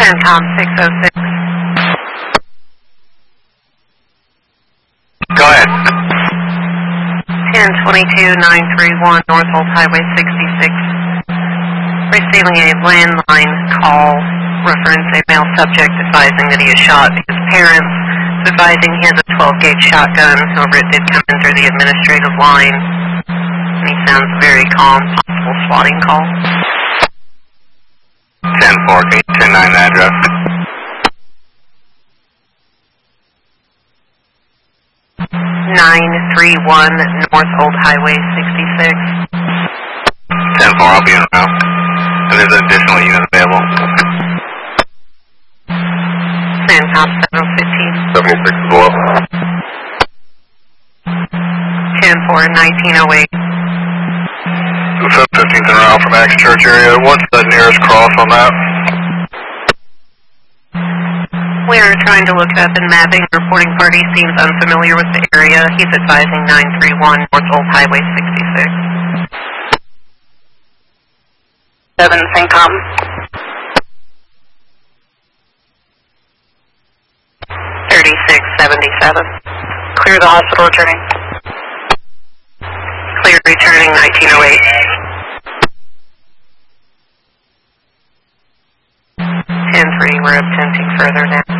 CENTCOM 606. Go ahead. 1022-931 North Old Highway 66. Receiving a landline call reference a male subject advising that he is shot. His parents advising he has a 12-gauge shotgun. However, it did come in through the administrative line. And he sounds very calm. Possible swatting call. 10-4, can you 10-9 the address? North Old Highway 66. 10-4, I'll be in route. And there's an additional unit available. CENTCOM 715. 76 as well. 10-4, 1908. 715th and around from Axe Church area. What's the nearest cross on that? We are trying to look up and mapping. The reporting party seems unfamiliar with the area. He's advising 931 North Old Highway 66. 7 CENTCOM. 3677. Clear the hospital returning. Clear returning 1908. 10-3, we're attempting further now.